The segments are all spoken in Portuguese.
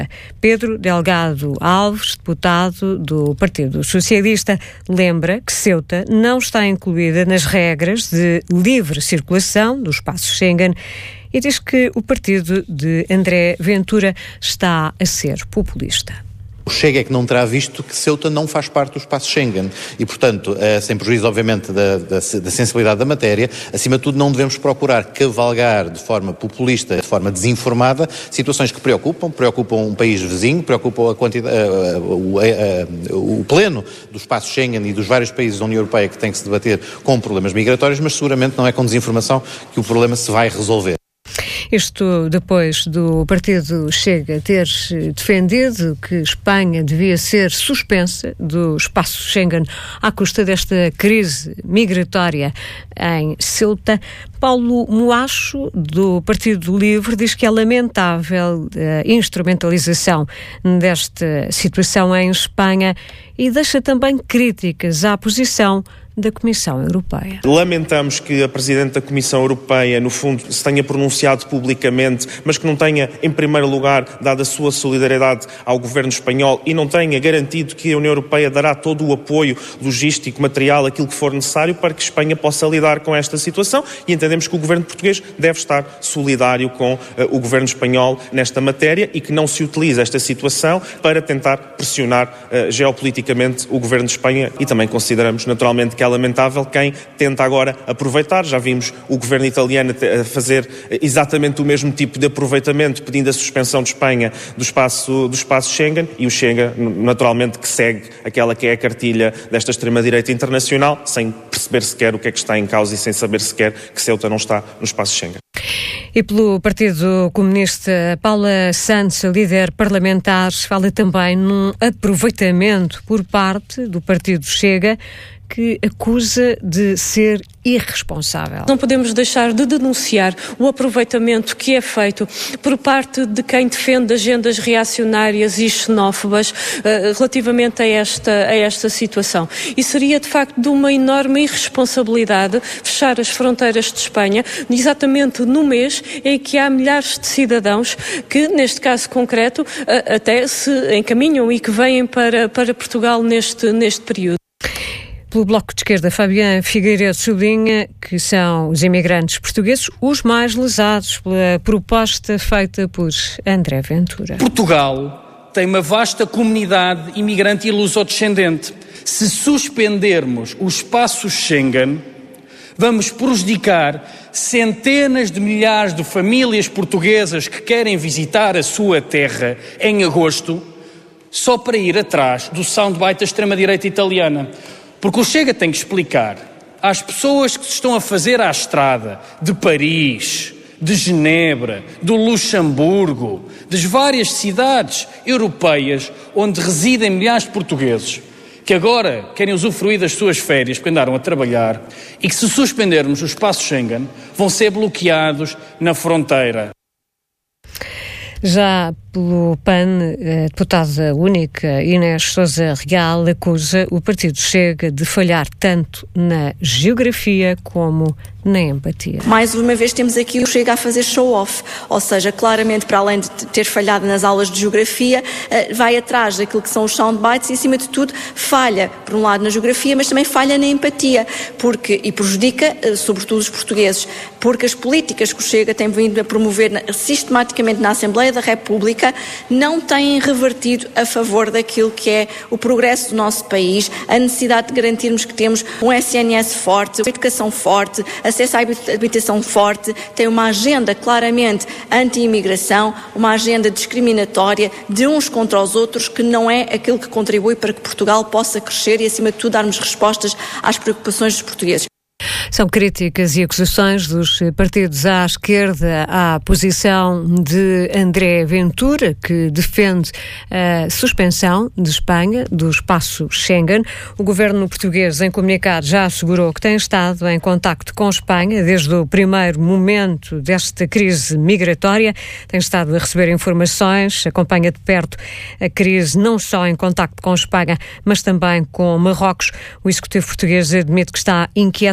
Pedro Delgado Alves, deputado do Partido Socialista, lembra que Ceuta não está incluída nas regras de livre circulação do espaço Schengen e diz que o partido de André Ventura está a ser populista. O Chega é que não terá visto que Ceuta não faz parte do espaço Schengen e, portanto, sem prejuízo, obviamente, da sensibilidade da matéria, acima de tudo não devemos procurar cavalgar de forma populista, de forma desinformada, situações que preocupam um país vizinho, preocupam o pleno do espaço Schengen e dos vários países da União Europeia que têm que se debater com problemas migratórios, mas seguramente não é com desinformação que o problema se vai resolver. Isto depois do partido Chega ter defendido que Espanha devia ser suspensa do espaço Schengen à custa desta crise migratória em Ceuta. Paulo Moacho, do Partido Livre, diz que é lamentável a instrumentalização desta situação em Espanha e deixa também críticas à posição da Comissão Europeia. Lamentamos que a Presidente da Comissão Europeia, no fundo, se tenha pronunciado publicamente, mas que não tenha, em primeiro lugar, dado a sua solidariedade ao governo espanhol e não tenha garantido que a União Europeia dará todo o apoio logístico, material, aquilo que for necessário para que Espanha possa lidar com esta situação, e entendemos que o governo português deve estar solidário com o governo espanhol nesta matéria e que não se utilize esta situação para tentar pressionar geopoliticamente o governo de Espanha, e também consideramos naturalmente que é lamentável quem tenta agora aproveitar. Já vimos o governo italiano a fazer exatamente o mesmo tipo de aproveitamento, pedindo a suspensão de Espanha do espaço Schengen, e o Chega, naturalmente, que segue aquela que é a cartilha desta extrema-direita internacional, sem perceber sequer o que é que está em causa e sem saber sequer que Ceuta não está no espaço Schengen. E pelo Partido Comunista, Paula Santos, líder parlamentar, fala também num aproveitamento por parte do Partido Chega, que acusa de ser irresponsável. Não podemos deixar de denunciar o aproveitamento que é feito por parte de quem defende agendas reacionárias e xenófobas relativamente a esta situação. E seria, de facto, de uma enorme irresponsabilidade fechar as fronteiras de Espanha, exatamente no mês em que há milhares de cidadãos que, neste caso concreto, até se encaminham e que vêm para Portugal neste período. Pelo Bloco de Esquerda, Fabián Figueiredo sublinha que são os imigrantes portugueses os mais lesados pela proposta feita por André Ventura. Portugal tem uma vasta comunidade imigrante e lusodescendente. Se suspendermos o espaço Schengen, vamos prejudicar centenas de milhares de famílias portuguesas que querem visitar a sua terra em agosto, só para ir atrás do soundbite da extrema-direita italiana. Porque o Chega tem que explicar às pessoas que se estão a fazer à estrada de Paris, de Genebra, do Luxemburgo, das várias cidades europeias onde residem milhares de portugueses, que agora querem usufruir das suas férias porque andaram a trabalhar, e que, se suspendermos o espaço Schengen, vão ser bloqueados na fronteira. Já pelo PAN, a deputada única Inês Sousa Real acusa o Partido Chega de falhar tanto na geografia como na empatia. Mais uma vez temos aqui o Chega a fazer show-off, ou seja, claramente, para além de ter falhado nas aulas de geografia, vai atrás daquilo que são os soundbites e, acima de tudo, falha, por um lado, na geografia, mas também falha na empatia, e prejudica, sobretudo, os portugueses, porque as políticas que o Chega tem vindo a promover sistematicamente na Assembleia da República não têm revertido a favor daquilo que é o progresso do nosso país, a necessidade de garantirmos que temos um SNS forte, uma educação forte, acesso à habitação forte, tem uma agenda claramente anti-imigração, uma agenda discriminatória de uns contra os outros, que não é aquilo que contribui para que Portugal possa crescer e, acima de tudo, darmos respostas às preocupações dos portugueses. São críticas e acusações dos partidos à esquerda à posição de André Ventura, que defende a suspensão de Espanha do espaço Schengen. O governo português, em comunicado, já assegurou que tem estado em contacto com Espanha desde o primeiro momento desta crise migratória. Tem estado a receber informações, acompanha de perto a crise não só em contacto com Espanha, mas também com Marrocos. O executivo português admite que está inquieto e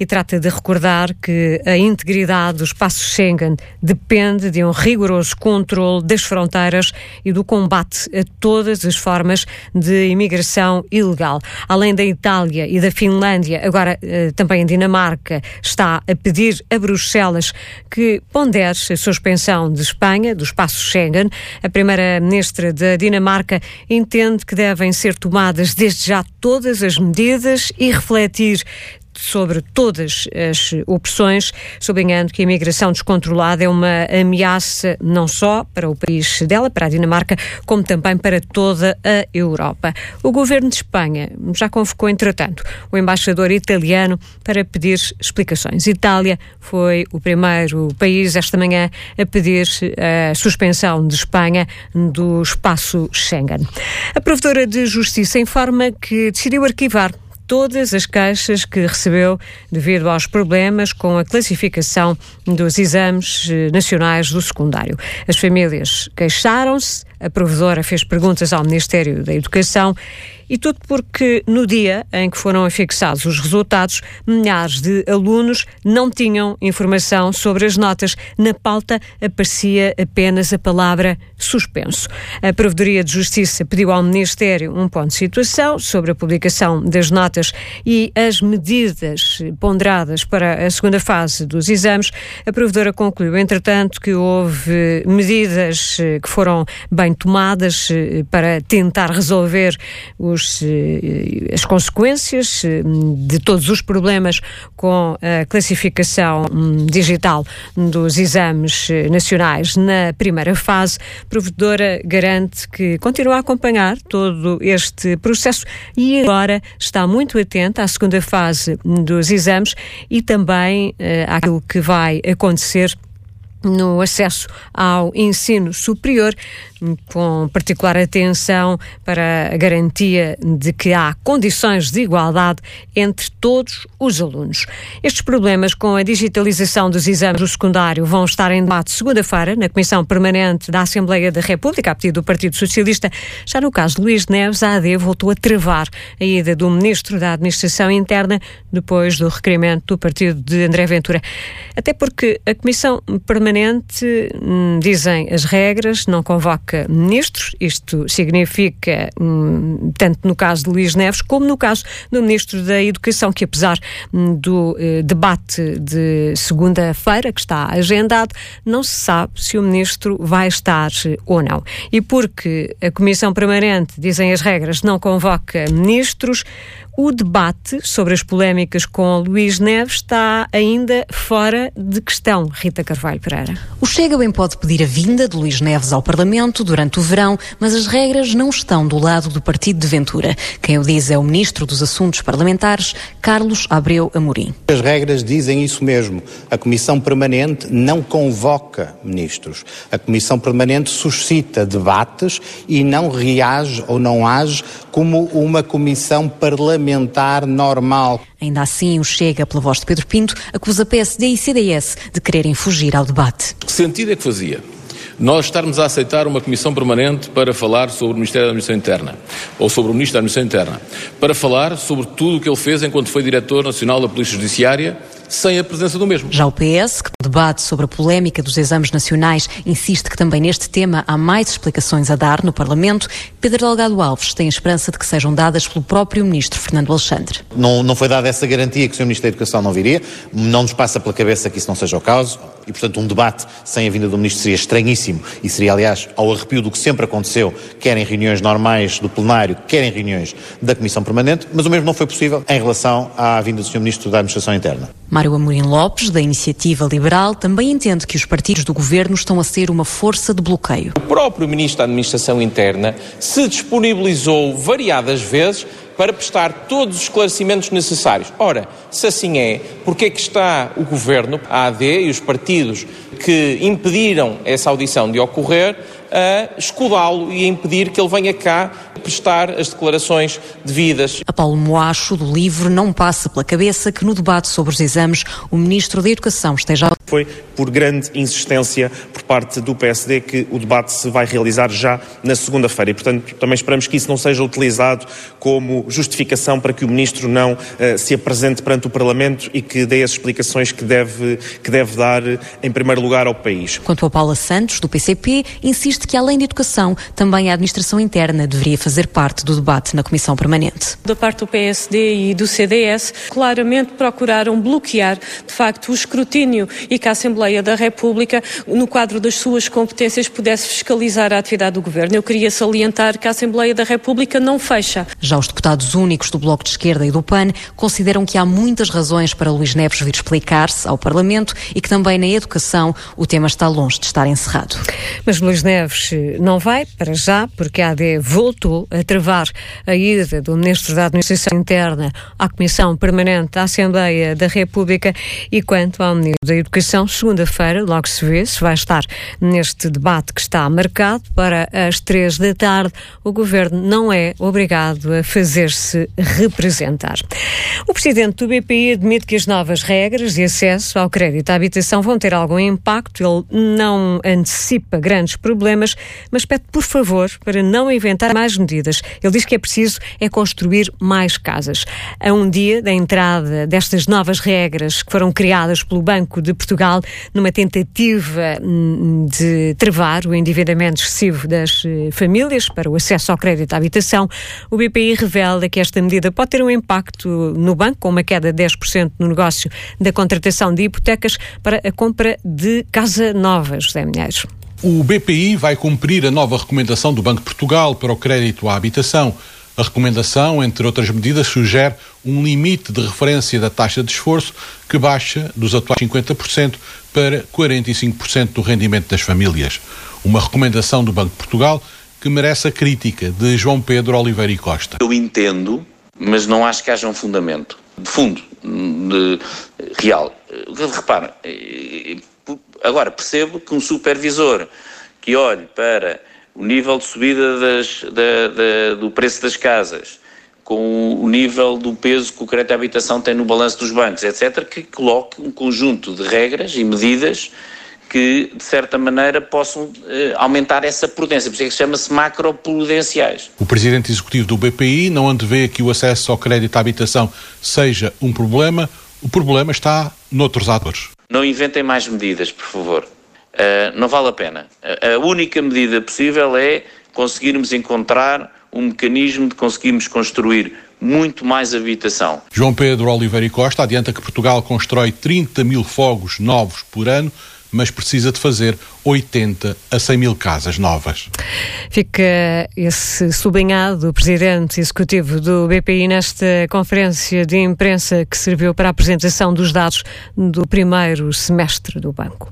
trata de recordar que a integridade do espaço Schengen depende de um rigoroso controle das fronteiras e do combate a todas as formas de imigração ilegal. Além da Itália e da Finlândia, agora também a Dinamarca está a pedir a Bruxelas que pondere a suspensão de Espanha, do espaço Schengen. A primeira-ministra da Dinamarca entende que devem ser tomadas desde já todas as medidas e refletir sobre todas as opções, sublinhando que a imigração descontrolada é uma ameaça não só para o país dela, para a Dinamarca, como também para toda a Europa. O governo de Espanha já convocou, entretanto, o embaixador italiano para pedir explicações. Itália foi o primeiro país esta manhã a pedir a suspensão de Espanha do espaço Schengen. A Provedora de Justiça informa que decidiu arquivar todas as queixas que recebeu devido aos problemas com a classificação dos exames nacionais do secundário. As famílias queixaram-se, a provedora fez perguntas ao Ministério da Educação e tudo porque no dia em que foram afixados os resultados, milhares de alunos não tinham informação sobre as notas. Na pauta aparecia apenas a palavra suspenso. A Provedoria de Justiça pediu ao Ministério um ponto de situação sobre a publicação das notas e as medidas ponderadas para a segunda fase dos exames. A Provedora concluiu, entretanto, que houve medidas que foram bem tomadas para tentar resolver as consequências de todos os problemas com a classificação digital dos exames nacionais na primeira fase. A Provedora garante que continua a acompanhar todo este processo e agora está muito atenta à segunda fase dos exames e também àquilo que vai acontecer no acesso ao ensino superior, com particular atenção para a garantia de que há condições de igualdade entre todos os alunos. Estes problemas com a digitalização dos exames do secundário vão estar em debate segunda-feira na Comissão Permanente da Assembleia da República, a pedido do Partido Socialista. Já no caso de Luís Neves, a AD voltou a travar a ida do Ministro da Administração Interna depois do requerimento do partido de André Ventura. Até porque a Comissão Permanente, dizem as regras, não convoca ministros. Isto significa, tanto no caso de Luís Neves como no caso do Ministro da Educação, que apesar do debate de segunda-feira que está agendado, não se sabe se o Ministro vai estar ou não. E porque a Comissão Permanente, dizem as regras, não convoca ministros, o debate sobre as polémicas com Luís Neves está ainda fora de questão. Rita Carvalho Pereira. O Chega bem pode pedir a vinda de Luís Neves ao Parlamento durante o verão, mas as regras não estão do lado do partido de Ventura. Quem o diz é o Ministro dos Assuntos Parlamentares, Carlos Abreu Amorim. As regras dizem isso mesmo. A Comissão Permanente não convoca ministros. A Comissão Permanente suscita debates e não reage ou não age como uma comissão parlamentar normal. Ainda assim, o Chega, pela voz de Pedro Pinto, acusa PSD e CDS de quererem fugir ao debate. Que sentido é que fazia nós estarmos a aceitar uma comissão permanente para falar sobre o Ministério da Administração Interna, ou sobre o Ministro da Administração Interna, para falar sobre tudo o que ele fez enquanto foi Diretor Nacional da Polícia Judiciária, sem a presença do mesmo? Já o PS, que no debate sobre a polémica dos exames nacionais, insiste que também neste tema há mais explicações a dar no Parlamento. Pedro Delgado Alves tem a esperança de que sejam dadas pelo próprio Ministro Fernando Alexandre. Não foi dada essa garantia que o Sr. Ministro da Educação não viria, não nos passa pela cabeça que isso não seja o caso e, portanto, um debate sem a vinda do Ministro seria estranhíssimo e seria, aliás, ao arrepio do que sempre aconteceu, quer em reuniões normais do plenário, quer em reuniões da Comissão Permanente, mas o mesmo não foi possível em relação à vinda do Sr. Ministro da Administração Interna. Mário Amorim Lopes, da Iniciativa Liberal, também entende que os partidos do governo estão a ser uma força de bloqueio. O próprio Ministro da Administração Interna se disponibilizou variadas vezes para prestar todos os esclarecimentos necessários. Ora, se assim é, porque é que está o Governo, a AD e os partidos que impediram essa audição de ocorrer a escudá-lo e a impedir que ele venha cá prestar as declarações devidas? A Paulo Moacho, do LIVRE, não passa pela cabeça que no debate sobre os exames o Ministro da Educação esteja Foi por grande insistência por parte do PSD que o debate se vai realizar já na segunda-feira e, portanto, também esperamos que isso não seja utilizado como justificação para que o Ministro não se apresente perante o Parlamento e que dê as explicações que deve dar, em primeiro lugar, ao país. Quanto a Paula Santos, do PCP, insiste que, além de educação, também a administração interna deveria fazer parte do debate na Comissão Permanente. Da parte do PSD e do CDS, claramente procuraram bloquear, de facto, o escrutínio e que a Assembleia da República, no quadro das suas competências, pudesse fiscalizar a atividade do Governo. Eu queria salientar que a Assembleia da República não fecha. Já os deputados únicos do Bloco de Esquerda e do PAN consideram que há muitas razões para Luís Neves vir explicar-se ao Parlamento e que também na educação o tema está longe de estar encerrado. Mas Luís Neves não vai, para já, porque a AD voltou a travar a ida do Ministro da Administração Interna à Comissão Permanente da Assembleia da República e quanto ao Ministro da Educação, segunda-feira, logo se vê se vai estar neste debate que está marcado para as 3 da tarde. O Governo não é obrigado a fazer-se representar. O Presidente do BPI admite que as novas regras de acesso ao crédito à habitação vão ter algum impacto. Ele não antecipa grandes problemas, mas pede, por favor, para não inventar mais medidas. Ele diz que é preciso construir mais casas. A um dia da entrada destas novas regras que foram criadas pelo Banco de Portugal numa tentativa de travar o endividamento excessivo das famílias para o acesso ao crédito à habitação, o BPI revela que esta medida pode ter um impacto no banco, com uma queda de 10% no negócio da contratação de hipotecas para a compra de casa nova, José Milheiros. O BPI vai cumprir a nova recomendação do Banco de Portugal para o crédito à habitação. A recomendação, entre outras medidas, sugere um limite de referência da taxa de esforço que baixa dos atuais 50% para 45% do rendimento das famílias. Uma recomendação do Banco de Portugal que merece a crítica de João Pedro Oliveira e Costa. Eu entendo, mas não acho que haja um fundamento de fundo, real. Repara, agora percebo que um supervisor que olhe para o nível de subida do preço das casas, com o nível do peso que o crédito à habitação tem no balanço dos bancos, etc., que coloque um conjunto de regras e medidas que, de certa maneira, possam aumentar essa prudência. Por isso é que chama-se macroprudenciais. O Presidente Executivo do BPI não antevê que o acesso ao crédito à habitação seja um problema. O problema está noutros atores. Não inventem mais medidas, por favor. Não vale a pena. A única medida possível é conseguirmos encontrar um mecanismo de conseguirmos construir muito mais habitação. João Pedro Oliveira e Costa adianta que Portugal constrói 30 mil fogos novos por ano, mas precisa de fazer 80 a 100 mil casas novas. Fica esse sublinhado do Presidente Executivo do BPI nesta conferência de imprensa que serviu para a apresentação dos dados do primeiro semestre do banco.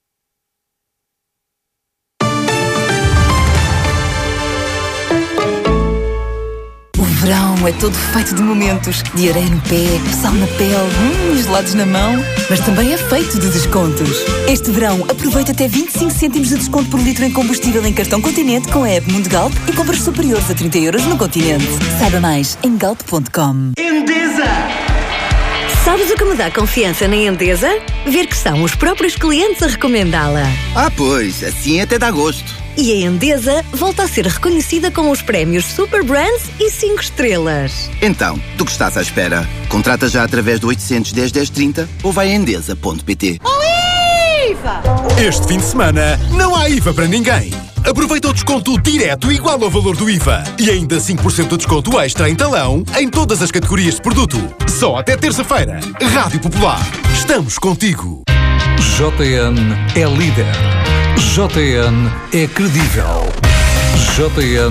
O verão é todo feito de momentos, de areia no pé, sal na pele, gelados na mão, mas também é feito de descontos. Este verão, aproveita até 25 cêntimos de desconto por litro em combustível em cartão Continente com a app Mundo Galp e compras superiores a 30 € no Continente. Saiba mais em galp.com. Endesa! Sabes o que me dá confiança na Endesa? Ver que são os próprios clientes a recomendá-la. Ah, pois, assim até dá gosto. E a Endesa volta a ser reconhecida com os prémios Super Brands e 5 estrelas. Então, do que estás à espera? Contrata já através do 810 1030 ou vai a endesa.pt. Oh, IVA! Este fim de semana não há IVA para ninguém. Aproveita o desconto direto igual ao valor do IVA. E ainda 5% de desconto extra em talão em todas as categorias de produto. Só até terça-feira. Rádio Popular. Estamos contigo. JN é líder. JN é credível. JN